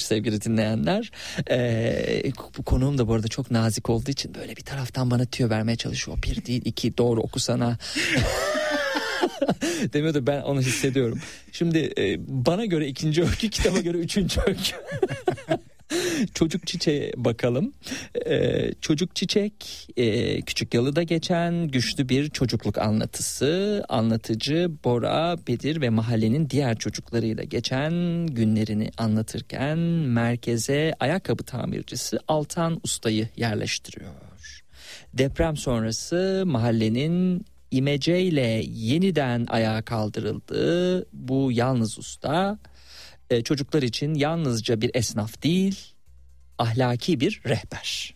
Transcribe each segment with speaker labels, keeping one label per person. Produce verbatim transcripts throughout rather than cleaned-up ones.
Speaker 1: sevgili dinleyenler. Ee, bu konuğum da bu arada çok nazik olduğu için böyle bir taraftan bana tüyo vermeye çalışıyor. Bir değil iki, doğru okusana. Demiyordu, ben onu hissediyorum. Şimdi e, bana göre ikinci öykü, kitaba göre üçüncü öykü. Çocuk Çiçeğe bakalım. Ee, Çocuk Çiçek e, Küçükyalı'da geçen güçlü bir çocukluk anlatısı. Anlatıcı Bora, Bedir ve mahallenin diğer çocuklarıyla geçen günlerini anlatırken merkeze ayakkabı tamircisi Altan Usta'yı yerleştiriyor. Deprem sonrası mahallenin imeceyle yeniden ayağa kaldırıldığı bu yalnız usta çocuklar için yalnızca bir esnaf değil, ahlaki bir rehber.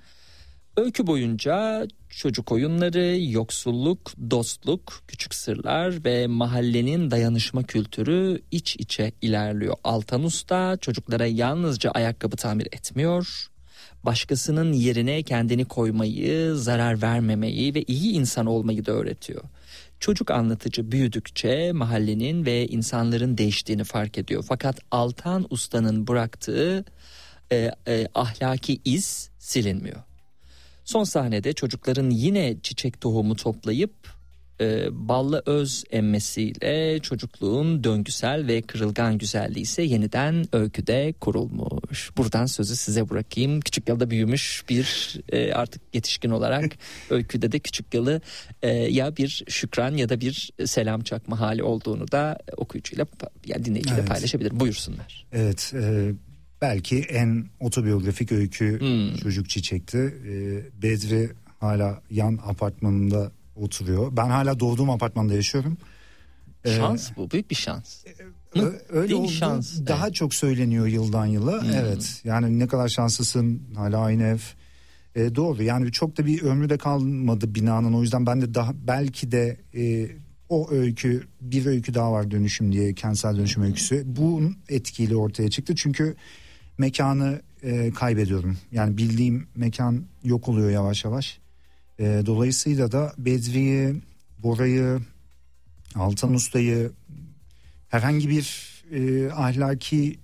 Speaker 1: Öykü boyunca çocuk oyunları, yoksulluk, dostluk, küçük sırlar ve mahallenin dayanışma kültürü iç içe ilerliyor. Altan Usta çocuklara yalnızca ayakkabı tamir etmiyor, başkasının yerine kendini koymayı, zarar vermemeyi ve iyi insan olmayı da öğretiyor. Çocuk anlatıcı büyüdükçe mahallenin ve insanların değiştiğini fark ediyor. Fakat Altan Usta'nın bıraktığı e, e, ahlaki iz silinmiyor. Son sahnede çocukların yine çiçek tohumu toplayıp e, ballı öz emmesiyle çocukluğun döngüsel ve kırılgan güzelliği ise yeniden öyküde kurulmuş. Buradan sözü size bırakayım. Küçükyalı'da büyümüş bir e, artık yetişkin olarak öyküde de Küçükyalı e, ya bir şükran ya da bir selam çakma hali olduğunu da okuyucuyla, yani dinleyiciyle evet. paylaşabilir. Buyursunlar.
Speaker 2: Evet. E, belki en otobiyografik öykü hmm. Çocuk Çiçek'ti. E, Bedri hala yan apartmanında oturuyor. Ben hala doğduğum apartmanda yaşıyorum.
Speaker 1: Şans ee, bu. Büyük bir şans.
Speaker 2: E, öyle oldu. Şans. Daha evet. çok söyleniyor yıldan yıla. Hmm. Evet. Yani ne kadar şanslısın. Hala aynı ev. E, doğru. Yani çok da bir ömrü de kalmadı binanın. O yüzden ben de daha belki de e, o öykü, bir öykü daha var dönüşüm diye, kentsel dönüşüm hmm. öyküsü. Bunun etkiyle ortaya çıktı. Çünkü mekanı e, kaybediyorum. Yani bildiğim mekan yok oluyor yavaş yavaş. E, dolayısıyla da Bedri'yi, Bora'yı, Altan Usta'yı herhangi bir e, ahlaki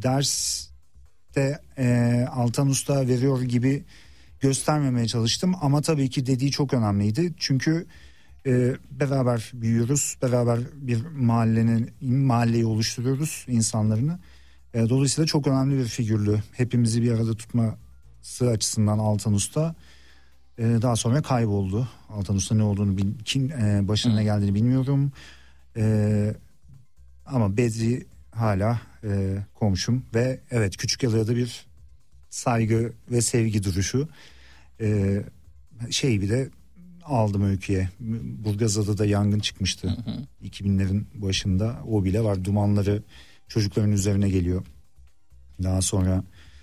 Speaker 2: derste e, Altan Usta veriyor gibi göstermemeye çalıştım. Ama tabii ki dediği çok önemliydi. Çünkü e, beraber büyüyoruz, beraber bir mahallenin mahalleyi oluşturuyoruz, insanlarını. E, dolayısıyla çok önemli bir figürlü. Hepimizi bir arada tutması açısından Altan Usta. Daha sonra kayboldu. Altan Usta ne olduğunu, kim başına ne geldiğini bilmiyorum. Ee, ama Bedri hala e, komşum ve evet, Küçükyalı'ya da bir saygı ve sevgi duruşu. Ee, şey bir de aldım öyküye. Burgazada'da yangın çıkmıştı. Hı hı. iki binlerin başında. O bile var. Dumanları çocukların üzerine geliyor. Daha sonra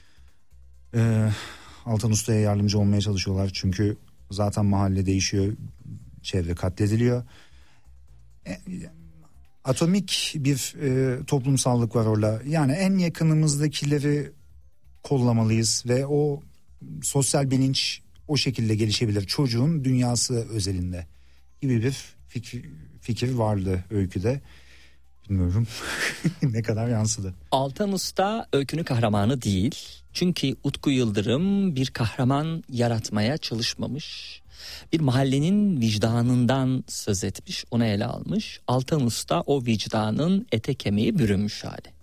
Speaker 2: E, Altan Usta'ya yardımcı olmaya çalışıyorlar. Çünkü zaten mahalle değişiyor. Çevre katlediliyor. E, atomik bir e, toplumsallık var orada. Yani en yakınımızdakileri kollamalıyız ve o sosyal bilinç o şekilde gelişebilir. Çocuğun dünyası özelinde gibi bir fikir, fikir vardı öyküde. Bilmiyorum ne kadar yansıdı.
Speaker 1: Altan Usta öykünün kahramanı değil. Çünkü Utku Yıldırım bir kahraman yaratmaya çalışmamış. Bir mahallenin vicdanından söz etmiş, onu ele almış. Altan Usta o vicdanın ete kemiğe bürünmüş hali.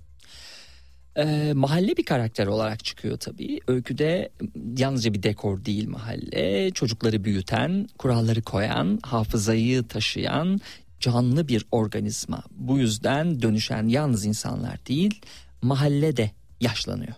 Speaker 1: Ee, mahalle bir karakter olarak çıkıyor tabii. Öyküde yalnızca bir dekor değil mahalle. Çocukları büyüten, kuralları koyan, hafızayı taşıyan canlı bir organizma. Bu yüzden dönüşen yalnız insanlar değil, mahalle de yaşlanıyor.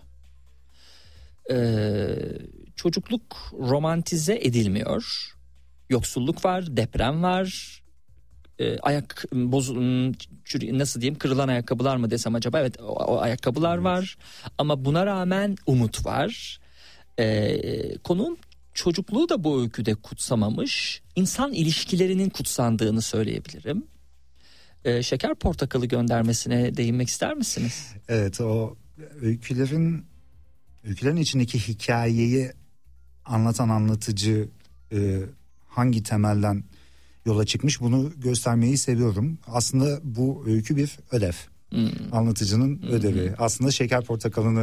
Speaker 1: Ee, çocukluk romantize edilmiyor. Yoksulluk var, deprem var. Ee, ayak boz nasıl diyeyim, kırılan ayakkabılar mı desem acaba? Evet, o, o ayakkabılar evet. var. Ama buna rağmen umut var. Ee, konuğum çocukluğu da bu öyküde kutsamamış, insan ilişkilerinin kutsandığını söyleyebilirim. Ee, Şeker Portakalı göndermesine değinmek ister misiniz?
Speaker 2: Evet, o öykülerin öykülerin içindeki hikayeyi anlatan anlatıcı e, hangi temelden yola çıkmış, bunu göstermeyi seviyorum. Aslında bu öykü bir ödev. Hmm. Anlatıcının hmm. ödevi. Aslında Şeker Portakalı'nı